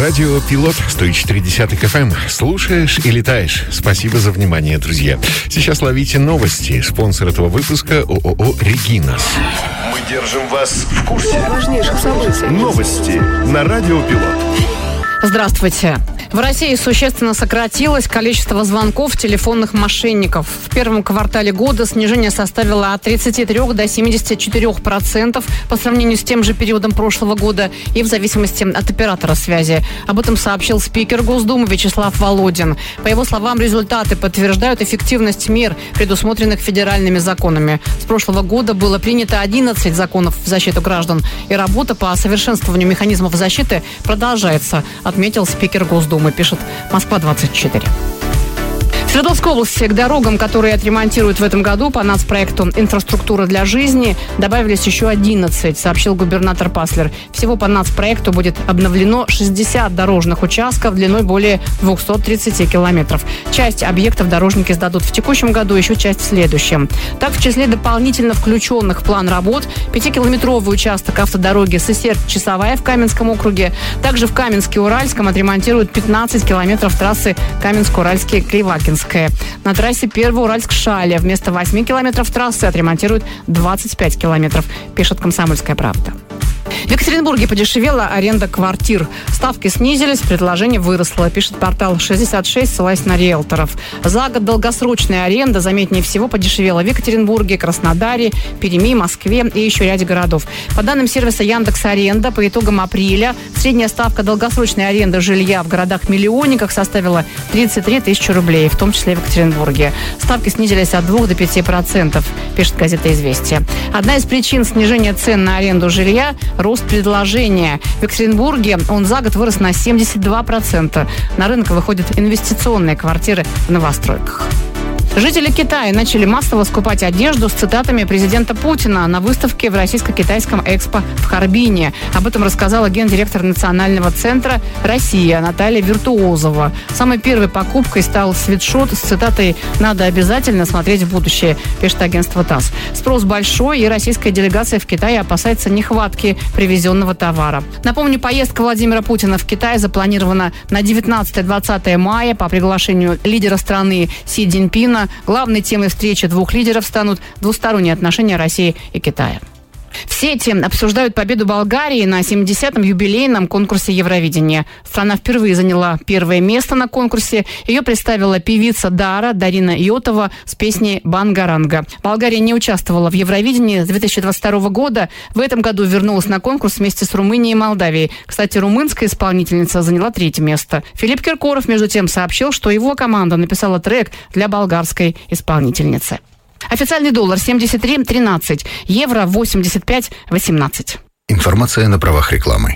Радио Пилот 104.10 FM. Слушаешь и летаешь. Спасибо за внимание, друзья. Сейчас ловите новости. Спонсор этого выпуска ООО «Регинас». Мы держим вас в курсе важнейших событий. Новости на Радио Пилот. Здравствуйте. В России существенно сократилось количество звонков телефонных мошенников. В первом квартале года снижение составило от 33 до 74% по сравнению с тем же периодом прошлого года и в зависимости от оператора связи. Об этом сообщил спикер Госдумы Вячеслав Володин. По его словам, результаты подтверждают эффективность мер, предусмотренных федеральными законами. С прошлого года было принято 11 законов в защиту граждан, и работа по совершенствованию механизмов защиты продолжается, отметил спикер Госдумы, пишет Москва-24. В Свердловской области к дорогам, которые отремонтируют в этом году по нацпроекту «Инфраструктура для жизни», добавились еще 11, сообщил губернатор Паслер. Всего по нацпроекту будет обновлено 60 дорожных участков длиной более 230 километров. Часть объектов дорожники сдадут в текущем году, еще часть в следующем. Так, в числе дополнительно включенных в план работ 5-километровый участок автодороги Сысерть-Часовая в Каменском округе. Также в Каменске-Уральском отремонтируют 15 километров трассы Каменск-Уральский-Клевакинск. На трассе Первоуральск-Шаля вместо 8 километров трассы отремонтируют 25 километров, пишет «Комсомольская правда». В Екатеринбурге подешевела аренда квартир. Ставки снизились, предложение выросло, пишет портал 66, ссылаясь на риэлторов. За год долгосрочная аренда, заметнее всего, подешевела в Екатеринбурге, Краснодаре, Перми, Москве и еще ряде городов. По данным сервиса Яндекс.Аренда, по итогам апреля средняя ставка долгосрочной аренды жилья в городах-миллионниках составила 33 тысячи рублей, в том числе в Екатеринбурге. Ставки снизились от 2 до 5%, пишет газета «Известия». Одна из причин снижения цен на аренду жилья – рост предложения. В Екатеринбурге он за год вырос на 72%. На рынок выходят инвестиционные квартиры в новостройках. Жители Китая начали массово скупать одежду с цитатами президента Путина на выставке в Российско-Китайском экспо в Харбине. Об этом рассказала гендиректор Национального центра «Россия» Наталья Виртуозова. Самой первой покупкой стал свитшот с цитатой «Надо обязательно смотреть в будущее», пишет агентство ТАСС. Спрос большой, и российская делегация в Китае опасается нехватки привезенного товара. Напомню, поездка Владимира Путина в Китай запланирована на 19-20 мая по приглашению лидера страны Си Цзиньпина. Главной темой встречи двух лидеров станут двусторонние отношения России и Китая. В сети обсуждают победу Болгарии на 70-м юбилейном конкурсе Евровидения. Страна впервые заняла первое место на конкурсе. Ее представила певица Дарина Йотова с песней «Бангаранга». Болгария не участвовала в Евровидении с 2022 года. В этом году вернулась на конкурс вместе с Румынией и Молдавией. Кстати, румынская исполнительница заняла 3-е место. Филипп Киркоров, между тем, сообщил, что его команда написала трек для болгарской исполнительницы. Официальный доллар 73.13, евро 85.18. Информация на правах рекламы.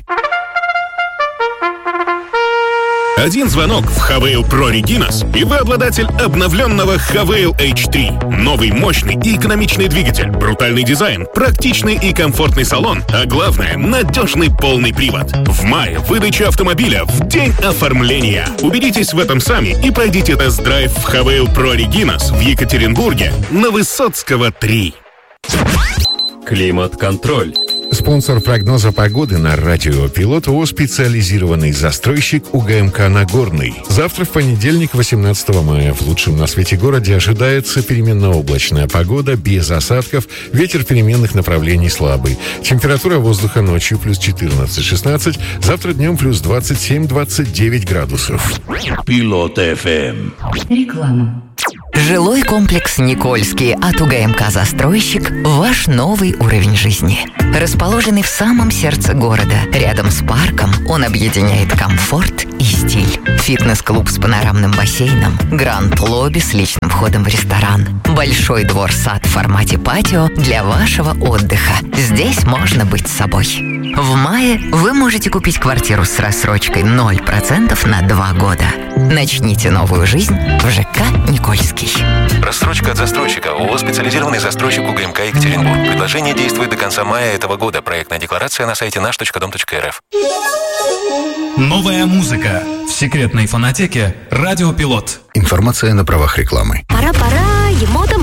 Один звонок в Havail Pro Reginas, и вы обладатель обновленного Havail H3. Новый, мощный и экономичный двигатель, брутальный дизайн, практичный и комфортный салон, а главное, надежный полный привод. В мае выдача автомобиля в день оформления. Убедитесь в этом сами и пройдите тест-драйв в Havail Pro Reginas в Екатеринбурге на Высоцкого 3. Климат-контроль. Спонсор прогноза погоды на Радио Пилот ООО «Специализированный застройщик УГМК Нагорный». Завтра, в понедельник, 18 мая, в лучшем на свете городе ожидается переменно-облачная погода, без осадков, ветер переменных направлений слабый. Температура воздуха ночью плюс 14-16, завтра днем плюс 27-29 градусов. Пилот ФМ. Реклама. Жилой комплекс «Никольский» от УГМК «Застройщик» – ваш новый уровень жизни. Расположенный в самом сердце города, рядом с парком, он объединяет комфорт и стиль. Фитнес-клуб с панорамным бассейном, гранд-лобби с личным входом в ресторан, большой двор-сад в формате патио для вашего отдыха. Здесь можно быть собой. В мае вы можете купить квартиру с рассрочкой 0% на 2 года. Начните новую жизнь в ЖК «Никольский». Рассрочка от застройщика. ООО «Специализированный застройщик УГМК Екатеринбург». Предложение действует до конца мая этого года. Проектная декларация на сайте наш.дом.рф. Новая музыка в секретной фонотеке «Радио Пилот». Информация на правах рекламы. Пора, ему домой.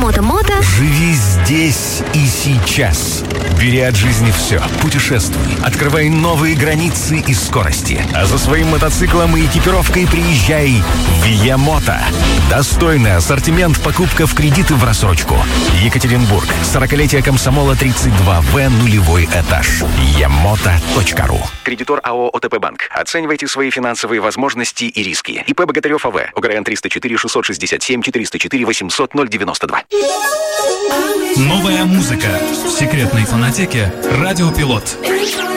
Мото-мото. Живи здесь и сейчас. Бери от жизни все. Путешествуй. Открывай новые границы и скорости. А за своим мотоциклом и экипировкой приезжай в Ямото. Достойный ассортимент, покупка в кредит и в рассрочку. Екатеринбург. 40-летие комсомола 32В, нулевой этаж. Ямото.ру. Кредитор АО ОТП Банк. Оценивайте свои финансовые возможности и риски. ИП Богатырев АВ. ОГРН 304 667 404 800 092. Новая музыка в секретной фонотеке «Радио Пилот».